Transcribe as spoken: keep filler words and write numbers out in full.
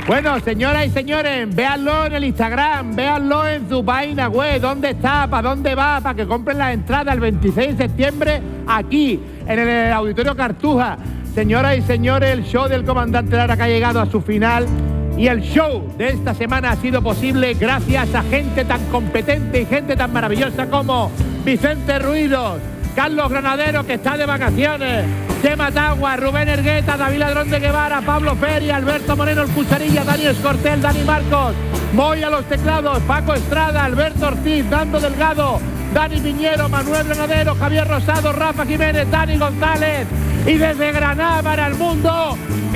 Bueno, señoras y señores, véanlo en el Instagram, véanlo en su página web, dónde está, para dónde va, para que compren las entradas el veintiséis de septiembre aquí, en el Auditorio Cartuja. Señoras y señores, el show del Comandante Lara que ha llegado a su final y el show de esta semana ha sido posible gracias a gente tan competente y gente tan maravillosa como Vicente Ruidos, Carlos Granadero, que está de vacaciones, Chema Tagua, Rubén Ergueta, David Ladrón de Guevara, Pablo Feria, Alberto Moreno el Cucharilla, Dani Escortel, Dani Marcos, Moy a los teclados, Paco Estrada, Alberto Ortiz, Nando Delgado, Dani Piñero, Manuel Granadero, Javier Rosado, Rafa Jiménez, Dani González y desde Granada para el mundo,